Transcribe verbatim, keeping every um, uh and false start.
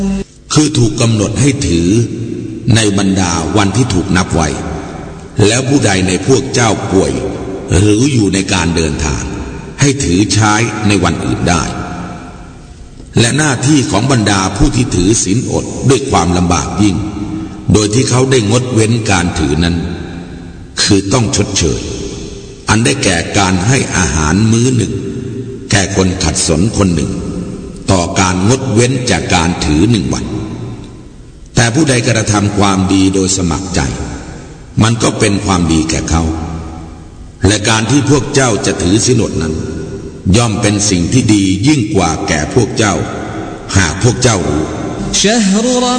คือถูกกำหนดให้ถือในบรรดาวันที่ถูกนับไว้แล้วผู้ใดในพวกเจ้าป่วยหรืออยู่ในการเดินทางให้ถือใช้ในวันอื่นได้และหน้าที่ของบรรดาผู้ที่ถือศีลอดด้วยความลำบากยิ่งโดยที่เขาได้งดเว้นการถือนั้นคือต้องชดเชยอันได้แก่การให้อาหารมื้อหนึ่งแก่คนขัดสนคนหนึ่งต่อการงดเว้นจากการถือหนึ่งวันแต่ผู้ใดกระทำความดีโดยสมัครใจมันก็เป็นความดีแก่เขาและการที่พวกเจ้าจะถือศีลอดนั้นย่อมเป็นสิ่งที่ดียิ่งกว่าแก่พวกเจ้าหากพวกเจ้ารู้